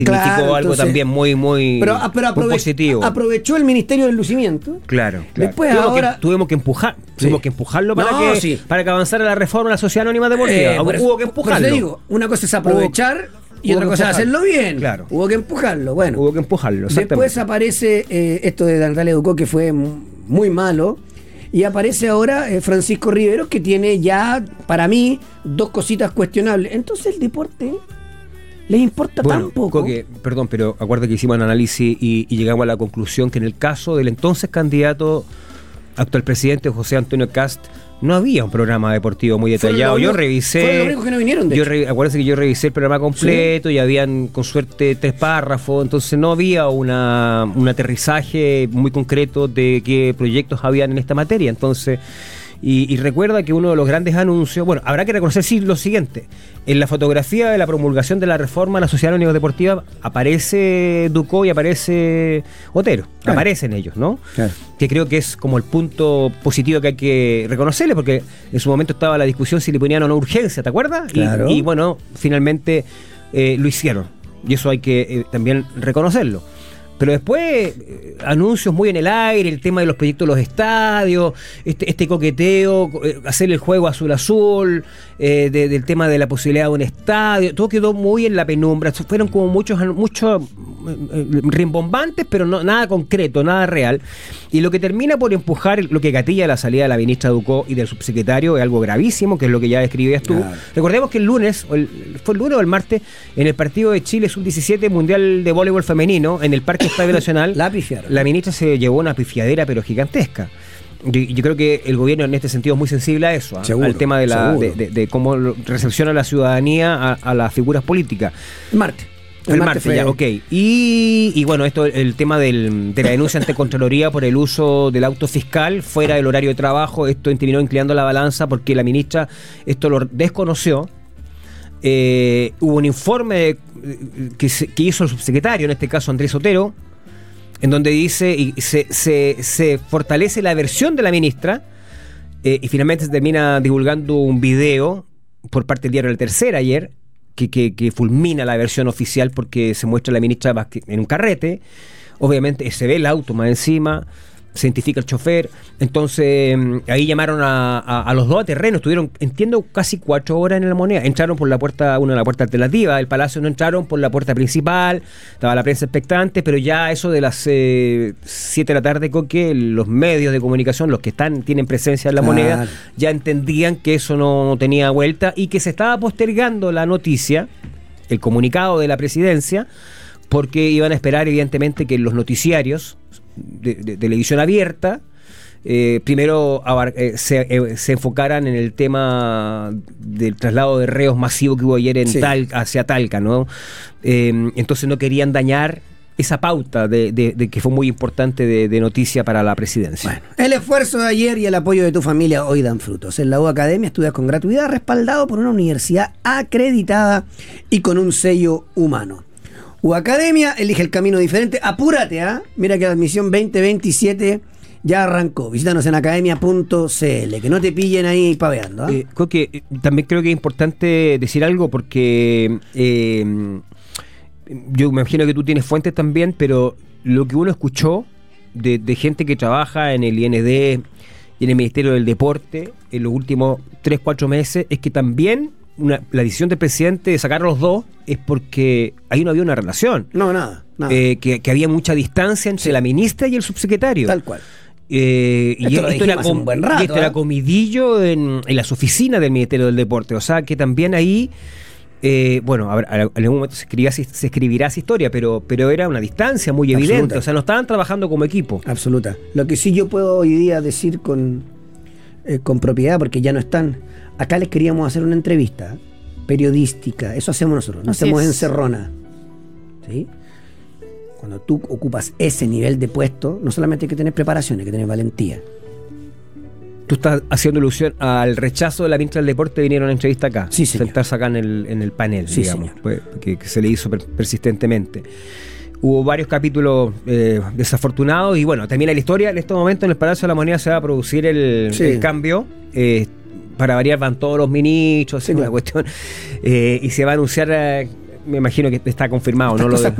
significó algo también muy muy positivo. Aprovechó el Ministerio del Lucimiento. Claro. Después ahora tuvimos que empujarlo para que avanzara la reforma de la Sociedad Anónima Deportiva. Hubo que empujarlo. Te digo, una cosa es aprovechar y otra cosa es hacerlo bien. Claro. Hubo que empujarlo. Bueno, hubo que empujarlo. Después aparece esto de Natalia Ducó, que fue muy malo. Y aparece ahora Francisco Riveros, que tiene ya, para mí, 2 cositas cuestionables. Entonces el deporte les importa tan poco. Perdón, pero acuérdate que hicimos un análisis y llegamos a la conclusión que en el caso del entonces candidato, actual presidente José Antonio Kast, no había un programa deportivo muy detallado. Yo revisé. Fueron los únicos que no vinieron, acuérdense que yo revisé el programa completo y habían con suerte 3 párrafos, entonces no había un aterrizaje muy concreto de qué proyectos habían en esta materia. Entonces, y recuerda que uno de los grandes anuncios, bueno, habrá que reconocer lo siguiente: en la fotografía de la promulgación de la reforma a la Sociedad Anónima Deportiva aparece Ducó y aparece Otero, aparecen ellos, ¿no? Claro. Que creo que es como el punto positivo que hay que reconocerle, porque en su momento estaba la discusión si le ponían o no urgencia, ¿te acuerdas? Claro. Y bueno, finalmente lo hicieron, y eso hay que también reconocerlo. Pero después, anuncios muy en el aire, el tema de los proyectos de los estadios, este coqueteo, hacer el juego azul-azul, del tema de la posibilidad de un estadio, todo quedó muy en la penumbra. Fueron como muchos rimbombantes, pero nada concreto, nada real. Y lo que termina por empujar, lo que gatilla la salida de la ministra Ducó y del subsecretario, es algo gravísimo, que es lo que ya describías tú. Claro. Recordemos que el lunes, ¿fue el lunes o el martes? En el partido de Chile Sub-17 Mundial de Voleibol Femenino, en el Parque Estadio Nacional, la ministra se llevó una pifiadera pero gigantesca. Yo creo que el gobierno en este sentido es muy sensible a eso, al tema de cómo recepciona la ciudadanía a las figuras políticas. El martes ya, ok. Y bueno, el tema de la denuncia ante Contraloría por el uso del auto fiscal fuera del horario de trabajo, esto terminó inclinando la balanza porque la ministra esto lo desconoció. Hubo un informe que hizo el subsecretario, en este caso Andrés Otero, en donde dice y se fortalece la versión de la ministra, y finalmente se termina divulgando un video por parte del diario La Tercera ayer que fulmina la versión oficial, porque se muestra a la ministra en un carrete, obviamente se ve el auto más encima, se identifica el chofer. Entonces ahí llamaron a los 2 a terreno, estuvieron, entiendo, casi 4 horas en La Moneda. Entraron por la puerta alternativa del Palacio, no entraron por la puerta principal, estaba la prensa expectante, pero ya eso de las 7 de la tarde, Coque, los medios de comunicación, los que tienen presencia en La Moneda, ya entendían que eso no tenía vuelta y que se estaba postergando la noticia, el comunicado de la presidencia, porque iban a esperar evidentemente que los noticiarios de televisión abierta primero se enfocaran en el tema del traslado de reos masivo que hubo ayer hacia Talca, ¿no? Entonces no querían dañar esa pauta de que fue muy importante de noticia para la presidencia. Bueno, el esfuerzo de ayer y el apoyo de tu familia hoy dan frutos. En la U Academia estudias con gratuidad, respaldado por una universidad acreditada y con un sello humano. U Academia, elige el camino diferente. Apúrate, mira que la admisión 2027 ya arrancó. Visítanos en academia.cl, que no te pillen ahí paveando. Coque, también creo que es importante decir algo, porque yo me imagino que tú tienes fuentes también, pero lo que uno escuchó de gente que trabaja en el IND y en el Ministerio del Deporte en los últimos 3-4 meses es que también la decisión del presidente de sacar a los 2 es porque ahí no había una relación. No, nada. Que había mucha distancia entre la ministra y el subsecretario. Tal cual. Esto era comidillo en las oficinas del Ministerio del Deporte. O sea que también ahí, en algún momento se escribirá esa historia, pero era una distancia muy evidente. Absoluta. O sea, no estaban trabajando como equipo. Absoluta. Lo que sí yo puedo hoy día decir con propiedad, porque ya no están. Acá les queríamos hacer una entrevista periodística. Eso hacemos nosotros. No hacemos encerrona. ¿Sí? Cuando tú ocupas ese nivel de puesto, no solamente hay que tener preparación, hay que tener valentía. Tú estás haciendo alusión al rechazo de la ministra del Deporte, vinieron a una entrevista acá. Sí, señor. Sentarse acá en el panel, sí, digamos, que se le hizo persistentemente. Hubo varios capítulos desafortunados y bueno, termina la historia. En este momento en el Palacio de la Moneda se va a producir el cambio. Para variar van todos los ministros, una cuestión, y se va a anunciar me imagino que está confirmado, Estas ¿no? cosas